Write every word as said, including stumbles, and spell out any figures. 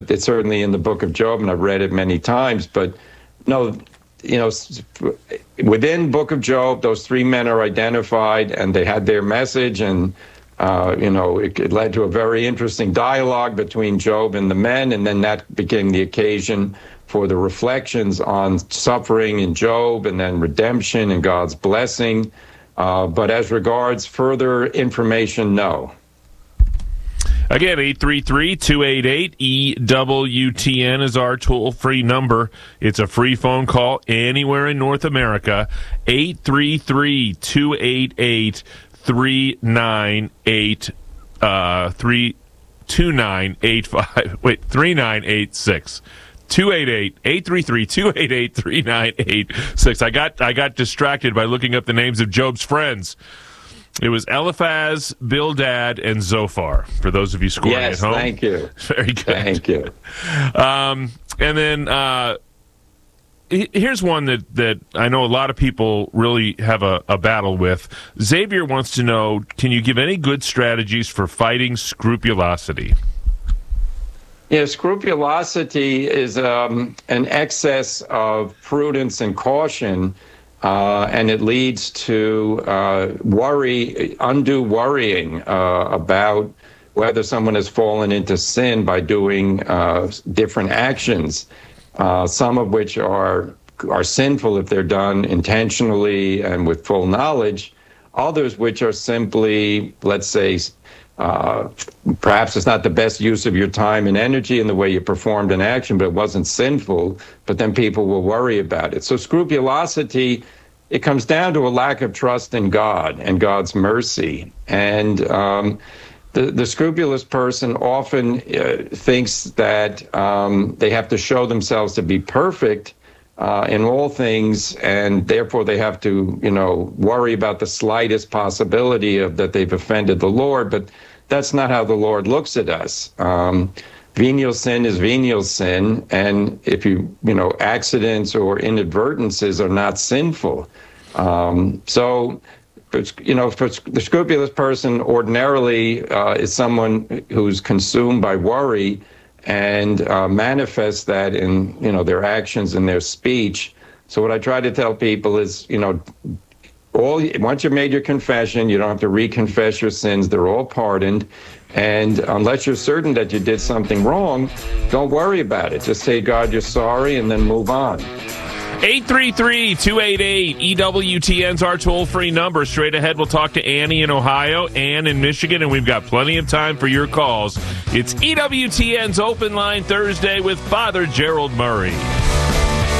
it's certainly in the book of Job, and I've read it many times. But no, you know, within book of Job, those three men are identified, and they had their message, and uh, you know, it, it led to a very interesting dialogue between Job and the men, and then that became the occasion for the reflections on suffering in Job, and then redemption and God's blessing. Uh, but as regards further information, no. Again, eight three three, two eight eight, E W T N is our toll-free number. It's a free phone call anywhere in North America. eight three three, two eight eight, three nine eight uh three two nine eight five. Wait, three nine eight six. two eight eight, eight three three, two eight eight, three nine eight six. I got I got distracted by looking up the names of Job's friends. It was Eliphaz, Bildad, and Zophar, for those of you scoring yes, at home. Yes, thank you. Very good. Thank you. Um, and then uh, here's one that, that I know a lot of people really have a, a battle with. Xavier wants to know, can you give any good strategies for fighting scrupulosity? Yeah, scrupulosity is um, an excess of prudence and caution. Uh, and it leads to uh, worry, undue worrying uh, about whether someone has fallen into sin by doing uh, different actions, uh, some of which are are sinful if they're done intentionally and with full knowledge, others which are simply, let's say, uh, perhaps it's not the best use of your time and energy in the way you performed an action, but it wasn't sinful, but then people will worry about it. So scrupulosity, it comes down to a lack of trust in God and God's mercy. And um, the, the scrupulous person often uh, thinks that um, they have to show themselves to be perfect uh, in all things, and therefore they have to, you know, worry about the slightest possibility of that they've offended the Lord. But that's not how the Lord looks at us. Um, venial sin is venial sin, and if you, you know, accidents or inadvertences are not sinful. Um, so, you know, for the scrupulous person ordinarily uh, is someone who's consumed by worry and uh, manifests that in, you know, their actions and their speech. So what I try to tell people is, you know, all once you've made your confession, you don't have to reconfess your sins. They're all pardoned. And unless you're certain that you did something wrong, don't worry about it. Just say, God, you're sorry, and then move on. eight three three, two eight eight, E W T N's our toll-free number. Straight ahead, we'll talk to Annie in Ohio, Ann in Michigan, and we've got plenty of time for your calls. It's E W T N's Open Line Thursday with Father Gerald Murray.